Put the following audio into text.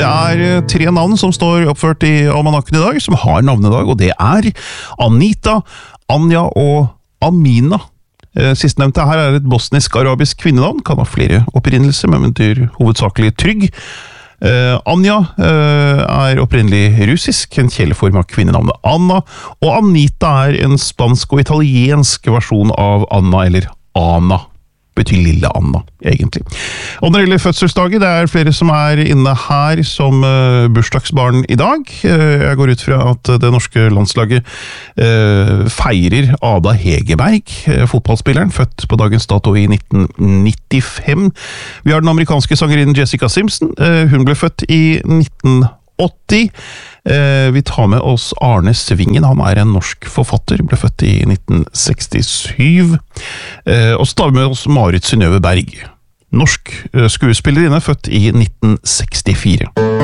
Det tre navn som står oppført i almanakken i dag, som har navnedag, og det Anita, Anja og Amina. Sistnevnte her et bosnisk-arabisk kvinnenavn, kan ha flere opprinnelser, men betyr hovedsakelig trygg. Anja opprinnelig russisk, en kjæleform av kvinnenavnet Anna, og Anita en spansk og italiensk versjon av Anna eller Ana. Betyr lille Anna, egentlig. Og når det gjelder fødselsdager, det flere som inne her som bursdagsbarn i dag. Jeg går ut fra at det norske landslaget feirer Ada Hegerberg, fotballspilleren, født på dagens dato i 1995. Vi har den amerikanske sangerinnen Jessica Simpson. Hun ble født i 1980. Vi tar med oss Arne Svingen, han en norsk forfatter, ble født i 1967. Og så tar vi med oss Marit Synnøve Berg, norsk skuespillerinne, født i 1964.